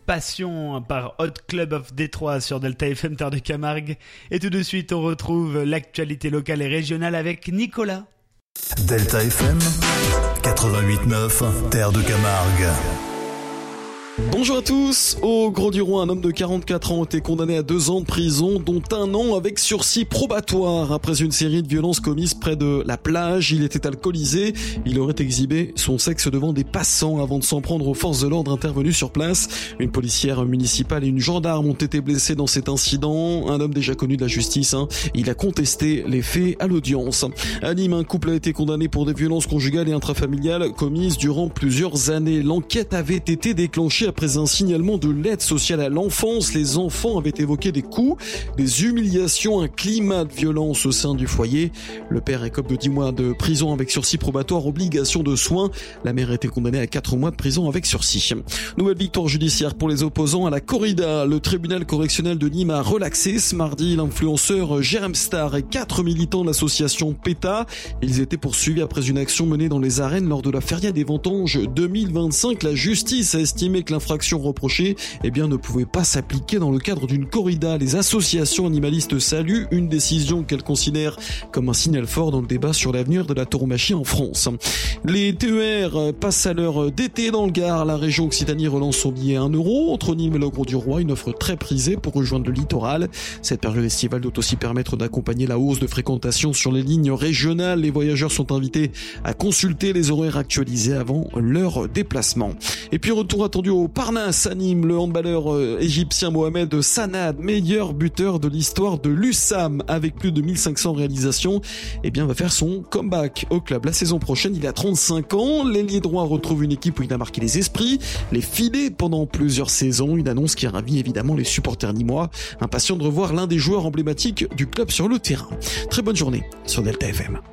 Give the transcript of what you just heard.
Passion par Hot Club of Détroit sur Delta FM Terre de Camargue. Et tout de suite, on retrouve l'actualité locale et régionale avec Nicolas. Delta FM 88.9 Terre de Camargue. Bonjour à tous. Au Grau-du-Roi, un homme de 44 ans a été condamné à 2 ans de prison, dont 1 an avec sursis probatoire. Après une série de violences commises près de la plage, il était alcoolisé. Il aurait exhibé son sexe devant des passants avant de s'en prendre aux forces de l'ordre intervenues sur place. Une policière municipale et une gendarme ont été blessés dans cet incident. Un homme déjà connu de la justice, il a contesté les faits à l'audience. À Nîmes, un couple a été condamné pour des violences conjugales et intrafamiliales commises durant plusieurs années. L'enquête avait été déclenchée après un signalement de l'aide sociale à l'enfance. Les enfants avaient évoqué des coups, des humiliations, un climat de violence au sein du foyer. Le père écope de 10 mois de prison avec sursis probatoire, obligation de soins. La mère a été condamnée à 4 mois de prison avec sursis. Nouvelle victoire judiciaire pour les opposants à la corrida. Le tribunal correctionnel de Nîmes a relaxé ce mardi l'influenceur Jérém Star et 4 militants de l'association PETA. Ils étaient poursuivis après une action menée dans les arènes lors de la Feria des Vendanges 2025. La justice a estimé que l'infraction reprochée ne pouvait pas s'appliquer dans le cadre d'une corrida. Les associations animalistes saluent une décision qu'elles considèrent comme un signal fort dans le débat sur l'avenir de la tauromachie en France. Les TER passent à l'heure d'été dans le Gard. La région Occitanie relance son billet à 1 euro. Entre Nîmes et le Grau-du-Roi, une offre très prisée pour rejoindre le littoral. Cette période estivale doit aussi permettre d'accompagner la hausse de fréquentation sur les lignes régionales. Les voyageurs sont invités à consulter les horaires actualisés avant leur déplacement. Et puis retour attendu au Parnasse à Nîmes, le handballeur égyptien Mohamed Sanad, meilleur buteur de l'histoire de l'USAM avec plus de 1500 réalisations, va faire son comeback au club la saison prochaine. Il a 35 ans, l'ailier droit retrouve une équipe où il a marqué les esprits, les filets pendant plusieurs saisons, une annonce qui a ravi évidemment les supporters nîmois, impatients de revoir l'un des joueurs emblématiques du club sur le terrain. Très bonne journée sur Delta FM.